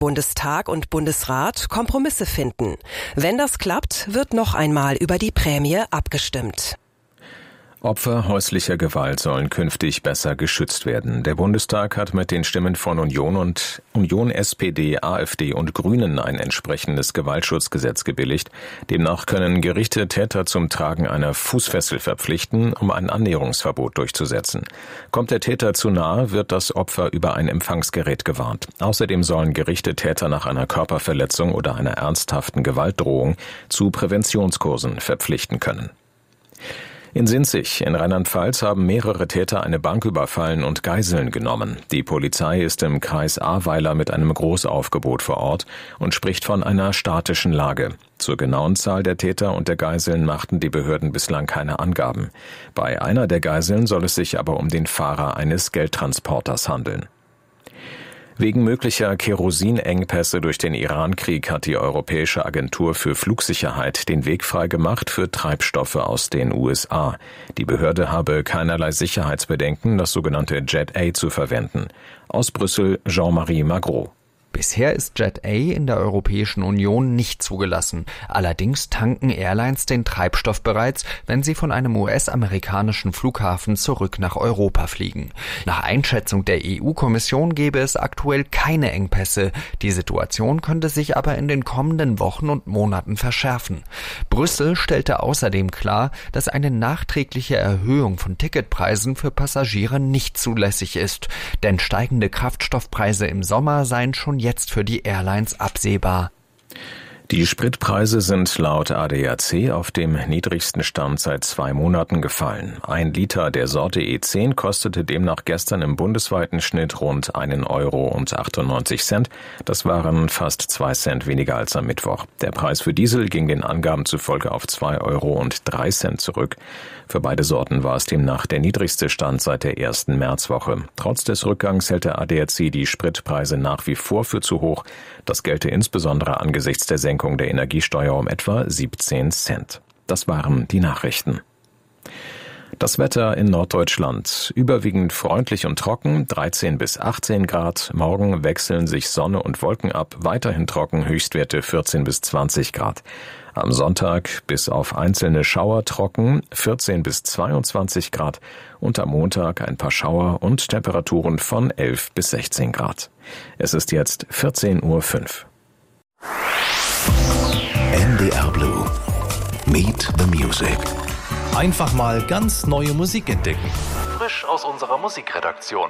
Bundestag und Bundesrat Kompromisse finden. Wenn das klappt, wird noch einmal über die Prämie abgestimmt. Opfer häuslicher Gewalt sollen künftig besser geschützt werden. Der Bundestag hat mit den Stimmen von Union, SPD, AfD und Grünen ein entsprechendes Gewaltschutzgesetz gebilligt. Demnach können Gerichte Täter zum Tragen einer Fußfessel verpflichten, um ein Annäherungsverbot durchzusetzen. Kommt der Täter zu nahe, wird das Opfer über ein Empfangsgerät gewarnt. Außerdem sollen Gerichte Täter nach einer Körperverletzung oder einer ernsthaften Gewaltdrohung zu Präventionskursen verpflichten können. In Sinzig in Rheinland-Pfalz haben mehrere Täter eine Bank überfallen und Geiseln genommen. Die Polizei ist im Kreis Ahrweiler mit einem Großaufgebot vor Ort und spricht von einer statischen Lage. Zur genauen Zahl der Täter und der Geiseln machten die Behörden bislang keine Angaben. Bei einer der Geiseln soll es sich aber um den Fahrer eines Geldtransporters handeln. Wegen möglicher Kerosinengpässe durch den Iran-Krieg hat die Europäische Agentur für Flugsicherheit den Weg freigemacht für Treibstoffe aus den USA. Die Behörde habe keinerlei Sicherheitsbedenken, das sogenannte Jet A zu verwenden. Aus Brüssel Jean-Marie Magro. Bisher ist Jet A in der Europäischen Union nicht zugelassen. Allerdings tanken Airlines den Treibstoff bereits, wenn sie von einem US-amerikanischen Flughafen zurück nach Europa fliegen. Nach Einschätzung der EU-Kommission gäbe es aktuell keine Engpässe. Die Situation könnte sich aber in den kommenden Wochen und Monaten verschärfen. Brüssel stellte außerdem klar, dass eine nachträgliche Erhöhung von Ticketpreisen für Passagiere nicht zulässig ist. Denn steigende Kraftstoffpreise im Sommer seien schon jetzt für die Airlines absehbar. Die Spritpreise sind laut ADAC auf dem niedrigsten Stand seit 2 Monaten gefallen. 1 Liter der Sorte E10 kostete demnach gestern im bundesweiten Schnitt rund 1,98 €. Das waren fast 2 Cent weniger als am Mittwoch. Der Preis für Diesel ging den Angaben zufolge auf 2,03 € zurück. Für beide Sorten war es demnach der niedrigste Stand seit der ersten Märzwoche. Trotz des Rückgangs hält der ADAC die Spritpreise nach wie vor für zu hoch. Das gelte insbesondere angesichts der Senkung der Energiesteuer um etwa 17 Cent. Das waren die Nachrichten. Das Wetter in Norddeutschland. Überwiegend freundlich und trocken, 13 bis 18 Grad. Morgen wechseln sich Sonne und Wolken ab, weiterhin trocken, Höchstwerte 14 bis 20 Grad. Am Sonntag bis auf einzelne Schauer trocken, 14 bis 22 Grad. Und am Montag ein paar Schauer und Temperaturen von 11 bis 16 Grad. Es ist jetzt 14:05 Uhr. NDR Blue. Meet the Music. Einfach mal ganz neue Musik entdecken. Frisch aus unserer Musikredaktion.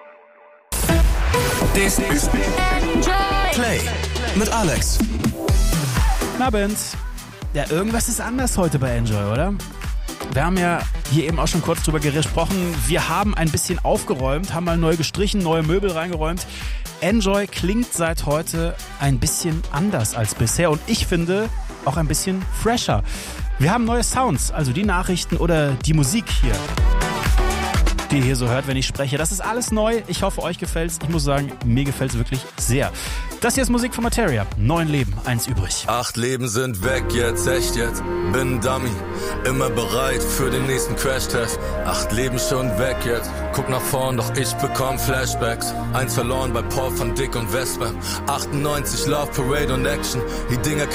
This is Play mit Alex. Na, Benz. Ja, irgendwas ist anders heute bei Enjoy, oder? Wir haben ja hier eben auch schon kurz drüber gesprochen. Wir haben ein bisschen aufgeräumt, haben mal neu gestrichen, neue Möbel reingeräumt. Enjoy klingt seit heute ein bisschen anders als bisher und ich finde auch ein bisschen fresher. Wir haben neue Sounds, also die Nachrichten oder die Musik hier, die ihr hier so hört, wenn ich spreche. Das ist alles neu. Ich hoffe, euch gefällt's. Ich muss sagen, mir gefällt's wirklich sehr. Das hier ist Musik von Materia. 9 Leben, 1 übrig. 8 Leben sind weg jetzt, echt jetzt. Bin ein Dummy, immer bereit für den nächsten Crashtest. 8 Leben schon weg jetzt. Guck nach vorn, doch ich bekomm Flashbacks. 1 verloren bei Paul von Dick und Vesper. 98 Love Parade und Action. Die Dinger